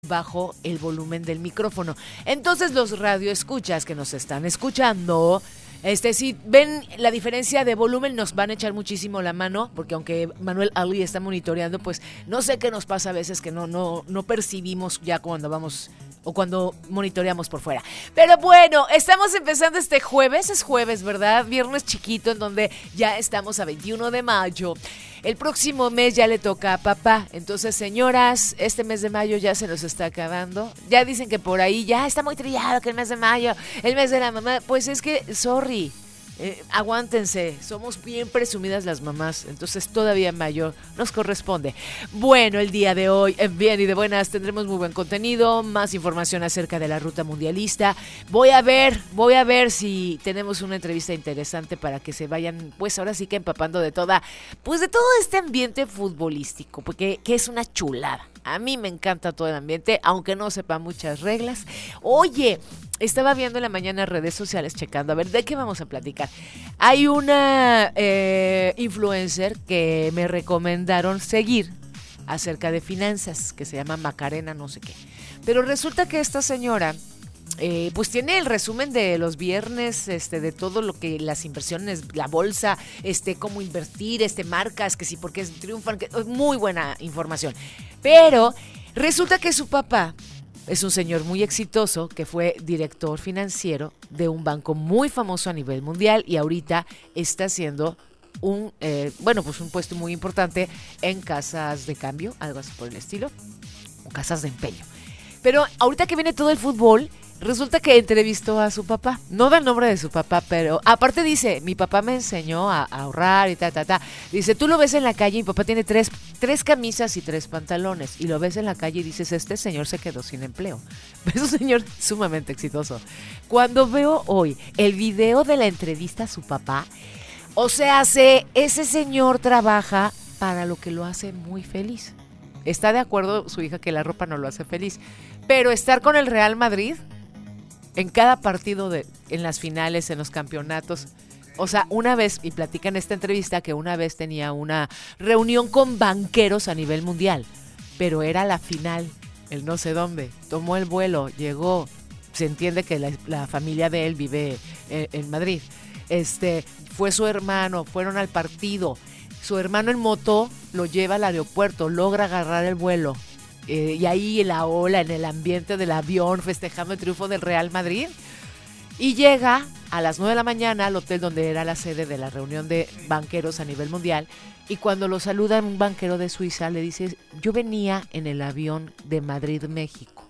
bajo el volumen del micrófono. Entonces los radioescuchas que nos están escuchando, si ven la diferencia de volumen, nos van a echar muchísimo la mano, porque aunque Manuel Ali está monitoreando, pues no sé qué nos pasa a veces que no percibimos ya cuando vamos o cuando monitoreamos por fuera. Pero bueno, estamos empezando este jueves, es jueves, ¿verdad? Viernes chiquito, en donde ya estamos a 21 de mayo. El próximo mes ya le toca a papá. Entonces, señoras, este mes de mayo ya se nos está acabando. Ya dicen que por ahí ya está muy trillado que el mes de mayo, el mes de la mamá. Pues es que, sorry, aguántense, somos bien presumidas las mamás, entonces todavía en mayo nos corresponde. Bueno, el día de hoy, en Bien y de Buenas, tendremos muy buen contenido, más información acerca de la ruta mundialista. Voy a ver si tenemos una entrevista interesante para que se vayan, pues ahora sí que empapando de todo este ambiente futbolístico, porque que es una chulada. A mí me encanta todo el ambiente, aunque no sepa muchas reglas. Oye, estaba viendo en la mañana redes sociales, checando, a ver, ¿de qué vamos a platicar? Hay una influencer que me recomendaron seguir acerca de finanzas, que se llama Macarena no sé qué. Pero resulta que esta señora, pues tiene el resumen de los viernes, de todo lo que las inversiones, la bolsa, cómo invertir, marcas, que sí, porque triunfan, que muy buena información. Pero resulta que su papá es un señor muy exitoso que fue director financiero de un banco muy famoso a nivel mundial y ahorita está haciendo un puesto muy importante en casas de cambio, algo así por el estilo, o casas de empeño. Pero ahorita que viene todo el fútbol, resulta que entrevistó a su papá. No da el nombre de su papá, pero aparte dice, mi papá me enseñó a ahorrar y ta. Dice, tú lo ves en la calle, mi papá tiene tres camisas y 3 pantalones. Y lo ves en la calle y dices, este señor se quedó sin empleo. Es un señor sumamente exitoso. Cuando veo hoy el video de la entrevista a su papá, o sea, ese señor trabaja para lo que lo hace muy feliz. Está de acuerdo su hija que la ropa no lo hace feliz, pero estar con el Real Madrid en cada partido, en las finales, en los campeonatos. O sea, una vez, y platica en esta entrevista que una vez tenía una reunión con banqueros a nivel mundial, pero era la final, el no sé dónde. Tomó el vuelo, llegó, se entiende que la familia de él vive en Madrid. Fue su hermano, fueron al partido. Su hermano en moto lo lleva al aeropuerto, logra agarrar el vuelo. Y ahí en la ola, en el ambiente del avión, festejando el triunfo del Real Madrid. Y llega a las 9 de la mañana al hotel donde era la sede de la reunión de banqueros a nivel mundial. Y cuando lo saluda un banquero de Suiza, le dice, yo venía en el avión de Madrid, México.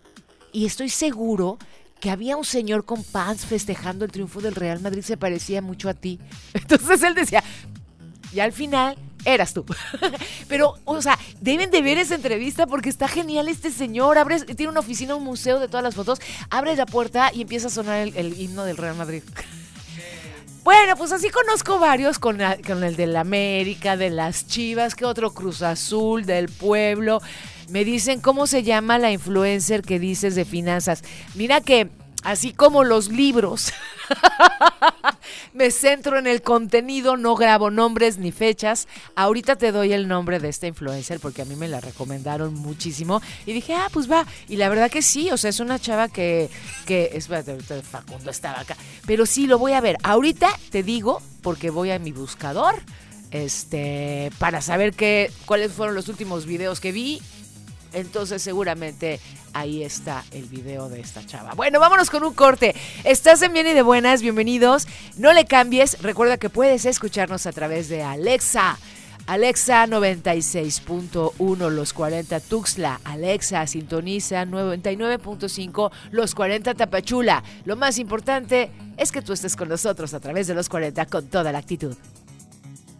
Y estoy seguro que había un señor con pants festejando el triunfo del Real Madrid, se parecía mucho a ti. Entonces él decía, y al final eras tú. Pero, o sea, deben de ver esa entrevista porque está genial este señor. Tiene una oficina, un museo de todas las fotos. Abre la puerta y empieza a sonar el himno del Real Madrid. Bueno, pues así conozco varios con el del América, de las Chivas, que otro Cruz Azul, del Pueblo. Me dicen cómo se llama la influencer que dices de finanzas. Mira que así como los libros, me centro en el contenido, no grabo nombres ni fechas. Ahorita te doy el nombre de esta influencer porque a mí me la recomendaron muchísimo. Y dije, pues va. Y la verdad que sí, o sea, es una chava que espérate, ahorita Facundo estaba acá. Pero sí, lo voy a ver. Ahorita te digo, porque voy a mi buscador, para saber cuáles fueron los últimos videos que vi. Entonces seguramente ahí está el video de esta chava. Bueno, vámonos con un corte. Estás en Bien y de Buenas, bienvenidos. No le cambies, recuerda que puedes escucharnos a través de Alexa 96.1 Los 40 Tuxtla. Alexa sintoniza 99.5 Los 40 Tapachula. Lo más importante es que tú estés con nosotros a través de Los 40 con toda la actitud.